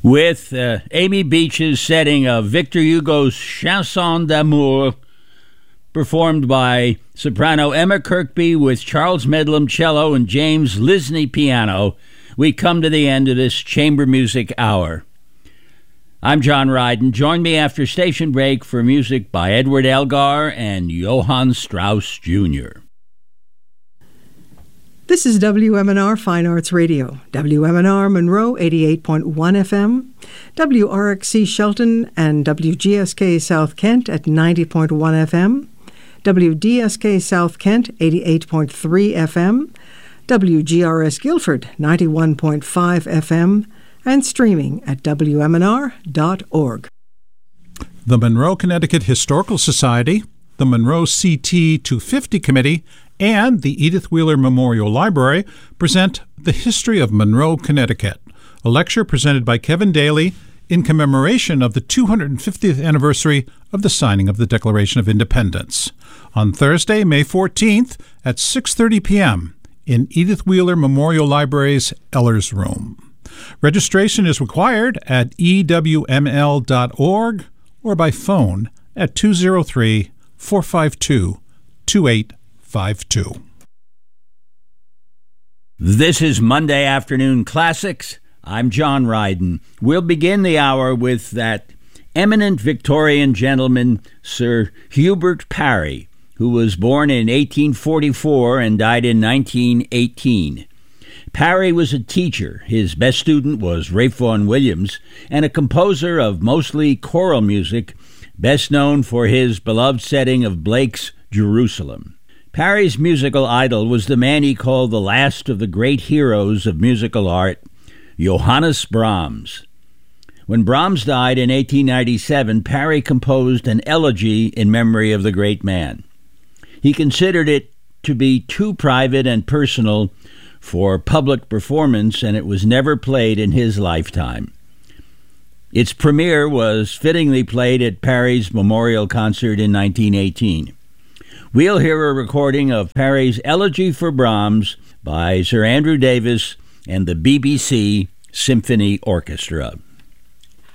with Amy Beach's setting of Victor Hugo's Chanson d'Amour, performed by soprano Emma Kirkby with Charles Medlam cello and James Lisney piano. We come to the end of this chamber music hour. I'm John Ryden. Join me after station break for music by Edward Elgar and Johann Strauss Jr. This is WMNR Fine Arts Radio, WMNR Monroe 88.1 FM, WRXC Shelton and WGSK South Kent at 90.1 FM, WDSK South Kent 88.3 FM, WGRS Guilford 91.5 FM, and streaming at WMNR.org. The Monroe, Connecticut Historical Society, the Monroe CT 250 Committee, and the Edith Wheeler Memorial Library present The History of Monroe, Connecticut, a lecture presented by Kevin Daly in commemoration of the 250th anniversary of the signing of the Declaration of Independence, on Thursday, May 14th at 6:30 p.m. in Edith Wheeler Memorial Library's Ehlers Room. Registration is required at ewml.org or by phone at 203-452-2852. This is Monday Afternoon Classics. I'm John Ryden. We'll begin the hour with that eminent Victorian gentleman, Sir Hubert Parry, who was born in 1844 and died in 1918. Parry was a teacher. His best student was Ralph Vaughan Williams, and a composer of mostly choral music, best known for his beloved setting of Blake's Jerusalem. Parry's musical idol was the man he called the last of the great heroes of musical art, Johannes Brahms. When Brahms died in 1897, Parry composed an elegy in memory of the great man. He considered it to be too private and personal for public performance, and it was never played in his lifetime. Its premiere was fittingly played at Parry's memorial concert in 1918. We'll hear a recording of Parry's Elegy for Brahms by Sir Andrew Davis and the BBC Symphony Orchestra.